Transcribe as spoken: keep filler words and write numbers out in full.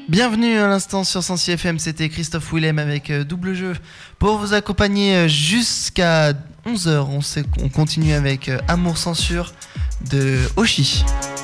Bienvenue à l'instant sur Sensi F M, c'était Christophe Willem avec euh, Double Jeu pour vous accompagner euh, jusqu'à onze heures. On, sait, on continue avec euh, Amour Censure de Oshi.